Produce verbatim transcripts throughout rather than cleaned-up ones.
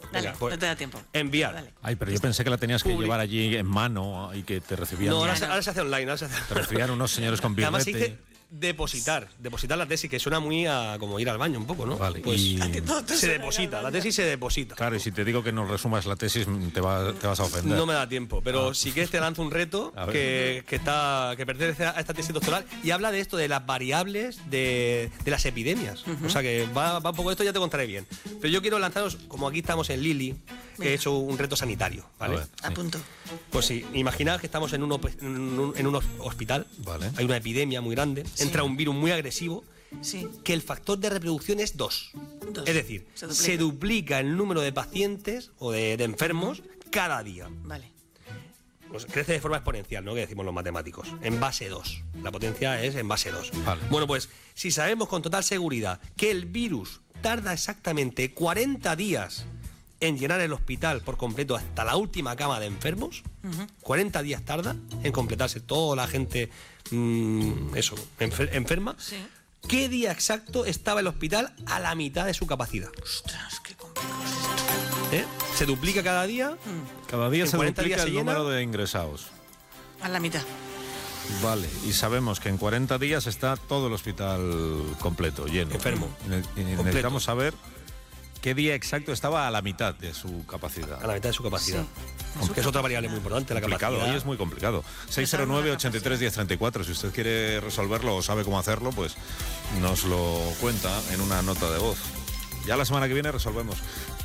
Dale, Venga, pues, no te da tiempo. Enviar. Dale. Ay, pero yo pensé que la tenías que Public- llevar allí en mano y que te recibían. No, ahora, Ya se- no. ahora se hace online. Ahora se hace... Te recibían unos señores con Además se birrete. dice depositar, depositar la tesis, que suena muy a como ir al baño un poco, ¿no? Vale, pues y- A ti todo te se suena deposita, ya, la ya. tesis se deposita. Claro, y si te digo que nos resumas la tesis, te, va- te vas a ofender. No me da tiempo, pero Ah. si quieres te lanzo un reto A ver. que, que está que pertenece a esta tesis doctoral y habla de esto, de las variables de, de las epidemias. O sea que va, va un poco de esto, ya te contaré bien. Pero yo quiero lanzaros, como aquí estamos en Lili, que he hecho un reto sanitario, ¿vale? A ver. A punto. Pues sí, imaginad que estamos en un, op- en un, en un hospital, Vale. hay una epidemia muy grande, Sí. entra un virus muy agresivo, Sí. que el factor de reproducción es dos. Dos. Es decir, Se duplica. se duplica el número de pacientes o de, de enfermos cada día. Vale. Pues crece de forma exponencial, ¿no? Que decimos los matemáticos. En base dos. La potencia es en base dos. Vale. Bueno, pues si sabemos con total seguridad que el virus tarda exactamente cuarenta días en llenar el hospital por completo hasta la última cama de enfermos, Ujú. cuarenta días tarda en completarse toda la gente, mm, eso, enfer- enferma, Sí. ¿qué día exacto estaba el hospital a la mitad de su capacidad? Ostras, qué complicado es ¿Eh? ¿Se duplica cada día? esto. Cada día ¿En se cuarenta duplica días el se llena? número de ingresados. Mm. A la mitad. Vale, y sabemos que en cuarenta días está todo el hospital completo, lleno. Enfermo. Y ne- y Completo. necesitamos saber qué día exacto estaba a la mitad de su capacidad. A la mitad de su capacidad. Sí. Que es otra variable muy importante, la Complicado, capacidad. hoy es muy complicado. seis cero nueve, ochenta y tres, diez treinta y cuatro. Si usted quiere resolverlo o sabe cómo hacerlo, pues nos lo cuenta en una nota de voz. Ya la semana que viene resolvemos.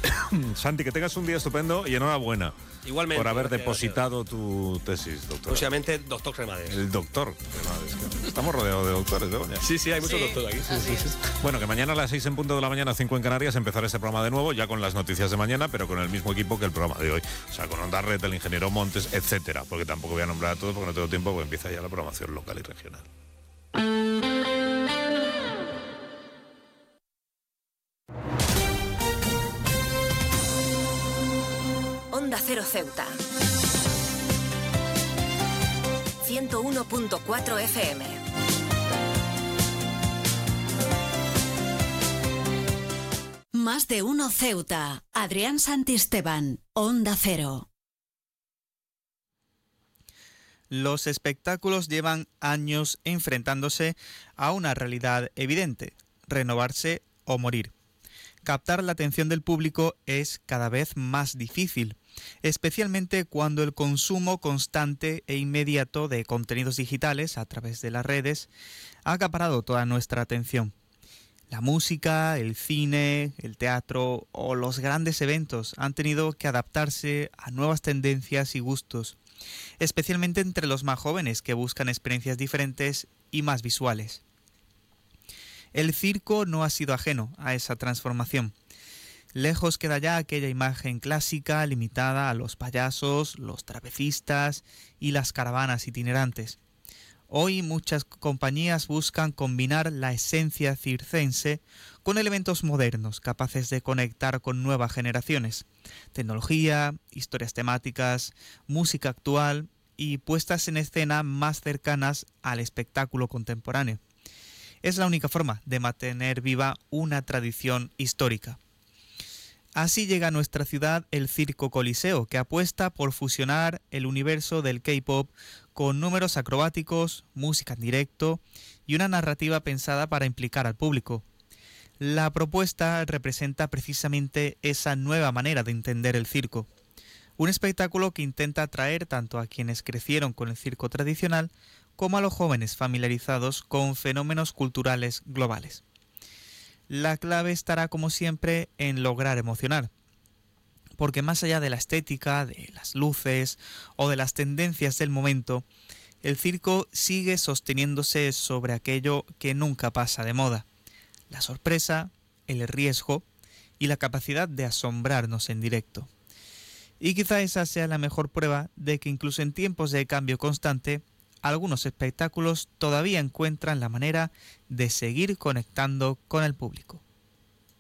Santi, que tengas un día estupendo y enhorabuena Igualmente. por haber gracias, depositado tu tesis, doctor. Próximamente, doctor Cremades. El doctor. Es que estamos rodeados de doctores, Begoña. Sí, sí, hay muchos Sí, doctores aquí. Sí, así sí, es. sí. Bueno, que mañana a las seis en punto de la mañana, cinco en Canarias, empezará este programa de nuevo, ya con las noticias de mañana, pero con el mismo equipo que el programa de hoy. O sea, con Onda Red, el ingeniero Montes, etcétera. Porque tampoco voy a nombrar a todos porque no tengo tiempo, porque empieza ya la programación local y regional. Onda Cero Ceuta. ciento uno punto cuatro F M. Más de uno Ceuta. Adrián Santisteban. Onda Cero. Los espectáculos llevan años enfrentándose a una realidad evidente: renovarse o morir. Captar la atención del público es cada vez más difícil, especialmente cuando el consumo constante e inmediato de contenidos digitales a través de las redes ha acaparado toda nuestra atención. La música, el cine, el teatro o los grandes eventos han tenido que adaptarse a nuevas tendencias y gustos, especialmente entre los más jóvenes que buscan experiencias diferentes y más visuales. El circo no ha sido ajeno a esa transformación. Lejos queda ya aquella imagen clásica limitada a los payasos, los trapecistas y las caravanas itinerantes. Hoy muchas compañías buscan combinar la esencia circense con elementos modernos capaces de conectar con nuevas generaciones. Tecnología, historias temáticas, música actual y puestas en escena más cercanas al espectáculo contemporáneo. Es la única forma de mantener viva una tradición histórica. Así llega a nuestra ciudad el Circo Coliseo, que apuesta por fusionar el universo del K-pop con números acrobáticos, música en directo y una narrativa pensada para implicar al público. La propuesta representa precisamente esa nueva manera de entender el circo. Un espectáculo que intenta atraer tanto a quienes crecieron con el circo tradicional como a los jóvenes familiarizados con fenómenos culturales globales. La clave estará, como siempre, en lograr emocionar, porque más allá de la estética, de las luces o de las tendencias del momento, el circo sigue sosteniéndose sobre aquello que nunca pasa de moda: la sorpresa, el riesgo y la capacidad de asombrarnos en directo. Y quizá esa sea la mejor prueba de que incluso en tiempos de cambio constante, algunos espectáculos todavía encuentran la manera de seguir conectando con el público.